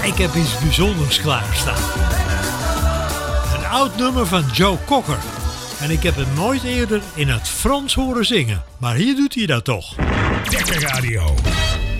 Ik heb iets bijzonders klaarstaan. Een oud nummer van Joe Cocker. En ik heb hem nooit eerder in het Frans horen zingen. Maar hier doet hij dat toch. Wekker Radio.